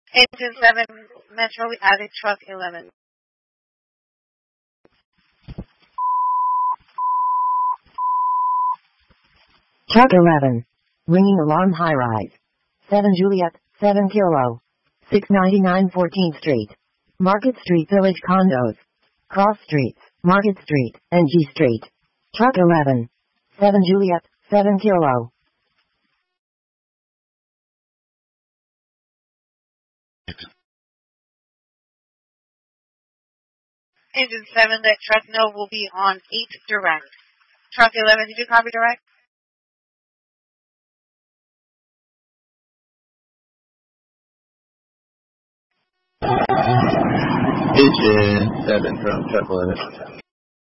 Engine 7, Metro, we added truck 11. Truck 11. Ringing alarm high rise. 7 Juliet, 7 Kilo. 699 14th Street. Market Street Village Condos. Cross Streets, Market Street, and G Street. Truck 11. 7 Juliet, 7 Kilo. Engine 7, that truck no will be on 8 direct. Truck 11, did you copy direct? Engine 7 from truck 11.